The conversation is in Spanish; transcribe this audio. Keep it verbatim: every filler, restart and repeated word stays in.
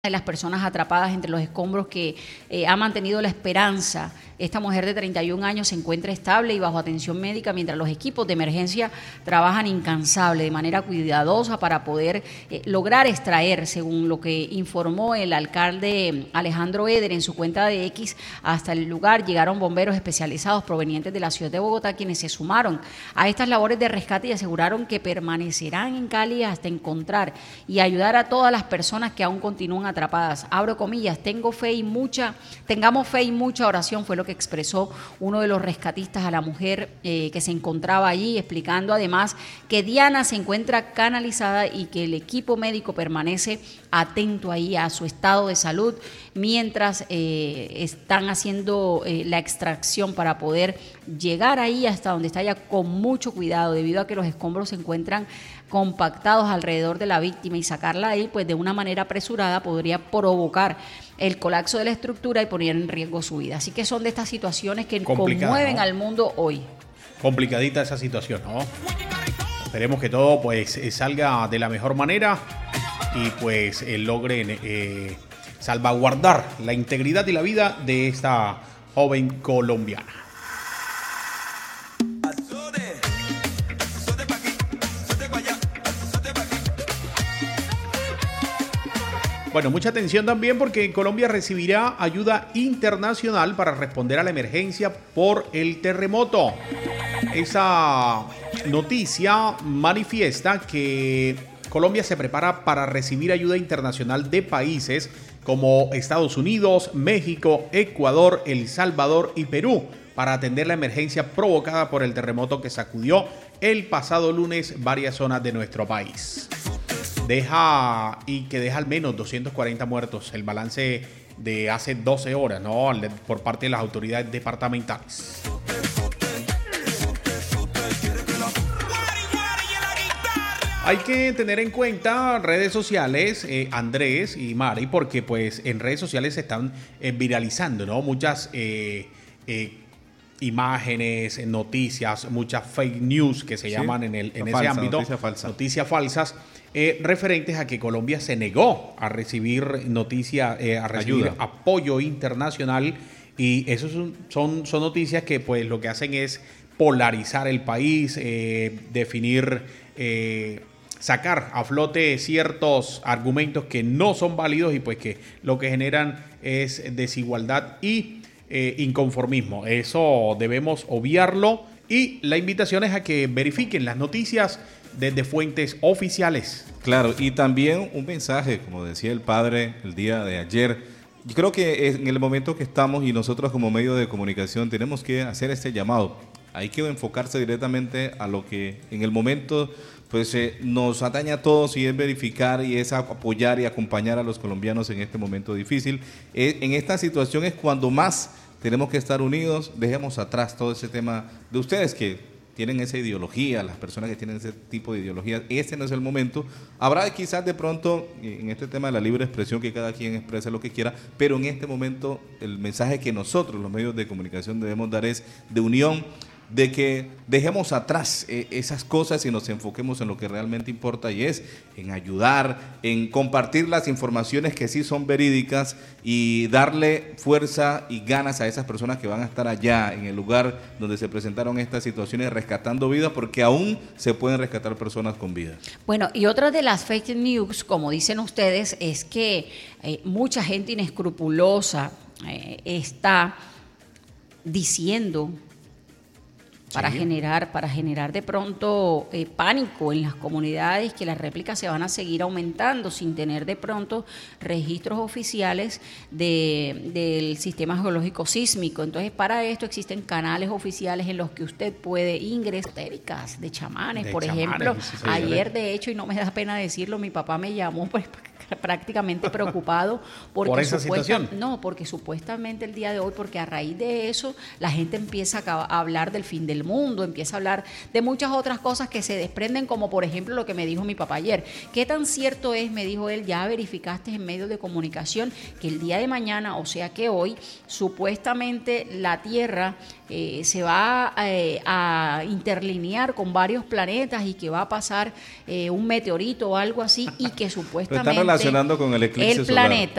de las personas atrapadas entre los escombros que eh, ha mantenido la esperanza. Esta mujer de treinta y un años se encuentra estable y bajo atención médica mientras los equipos de emergencia trabajan incansable, de manera cuidadosa para poder eh, lograr extraer, según lo que informó el alcalde Alejandro Eder en su cuenta de X, hasta el lugar llegaron bomberos especializados provenientes de la ciudad de Bogotá, quienes se sumaron a estas labores de rescate y aseguraron que permanecerán en Cali hasta encontrar y ayudar a todas las personas que aún continúan atrapadas. Abro comillas, tengo fe y mucha, tengamos fe y mucha oración, fue lo que expresó uno de los rescatistas a la mujer eh, que se encontraba allí, explicando además que Diana se encuentra canalizada y que el equipo médico permanece atento ahí a su estado de salud mientras eh, están haciendo eh, la extracción para poder llegar ahí hasta donde está ella con mucho cuidado, debido a que los escombros se encuentran compactados alrededor de la víctima, y sacarla ahí pues de una manera apresurada podría provocar el colapso de la estructura y poner en riesgo su vida. Así que son de estas situaciones que conmueven, ¿no?, al mundo hoy. Complicadita esa situación, ¿no? Esperemos que todo pues salga de la mejor manera y pues eh, logren eh, salvaguardar la integridad y la vida de esta joven colombiana. Bueno, mucha atención también porque Colombia recibirá ayuda internacional para responder a la emergencia por el terremoto. Esa noticia manifiesta que Colombia se prepara para recibir ayuda internacional de países como Estados Unidos, México, Ecuador, El Salvador y Perú para atender la emergencia provocada por el terremoto que sacudió el pasado lunes varias zonas de nuestro país. Deja y que deja al menos doscientos cuarenta muertos, el balance de hace doce horas, ¿no?, por parte de las autoridades departamentales. Hay que tener en cuenta redes sociales, eh, Andrés y Mari, porque pues en redes sociales se están eh, viralizando, ¿no?, muchas eh, eh, imágenes, noticias, muchas fake news que se sí, llaman en, el, en ese falsa, ámbito, noticias falsa. noticias falsas, eh, referentes a que Colombia se negó a recibir noticias, eh, a recibir ayuda, apoyo internacional, y eso son, son, son noticias que pues lo que hacen es polarizar el país, eh, definir, eh, sacar a flote ciertos argumentos que no son válidos y pues que lo que generan es desigualdad y Eh, inconformismo. Eso debemos obviarlo, y la invitación es a que verifiquen las noticias desde fuentes oficiales. Claro, y también un mensaje, como decía el padre el día de ayer. Yo creo que en el momento que estamos y nosotros como medio de comunicación tenemos que hacer este llamado. Hay que enfocarse directamente a lo que en el momento pues eh, nos atañe a todos, y es verificar y es apoyar y acompañar a los colombianos en este momento difícil. Eh, en esta situación es cuando más tenemos que estar unidos. Dejemos atrás todo ese tema de ustedes que tienen esa ideología, las personas que tienen ese tipo de ideología. Este no es el momento. Habrá quizás de pronto en este tema de la libre expresión que cada quien exprese lo que quiera, pero en este momento el mensaje que nosotros, los medios de comunicación, debemos dar es de unión, de que dejemos atrás eh, esas cosas y nos enfoquemos en lo que realmente importa, y es en ayudar, en compartir las informaciones que sí son verídicas y darle fuerza y ganas a esas personas que van a estar allá en el lugar donde se presentaron estas situaciones, rescatando vidas, porque aún se pueden rescatar personas con vida. Bueno, y otra de las fake news, como dicen ustedes, es que eh, mucha gente inescrupulosa eh, está diciendo para sí. generar para generar de pronto eh, pánico en las comunidades, que las réplicas se van a seguir aumentando sin tener de pronto registros oficiales de, del sistema geológico sísmico. Entonces, para esto existen canales oficiales en los que usted puede ingresar de chamanes, de por chamanes, ejemplo. Sí, sí, ayer, sí. de hecho, y no me da pena decirlo, mi papá me llamó pues, prácticamente preocupado porque por esa situación. No, porque supuestamente el día de hoy, porque a raíz de eso la gente empieza a hablar del fin del mundo, empieza a hablar de muchas otras cosas que se desprenden, como por ejemplo lo que me dijo mi papá ayer. ¿Qué tan cierto es? Me dijo él, ya verificaste en medios de comunicación que el día de mañana, o sea que hoy, supuestamente la Tierra eh, se va eh, a interlinear con varios planetas y que va a pasar eh, un meteorito o algo así, y que supuestamente relacionando con el eclipse el solar. planeta